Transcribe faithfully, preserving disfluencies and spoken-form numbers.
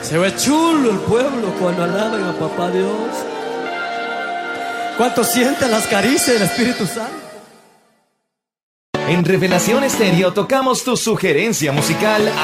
Se ve chulo el pueblo cuando alaban a Papá Dios. ¿Cuánto sienten las caricias del Espíritu Santo? En Revelación Estéreo tocamos tu sugerencia musical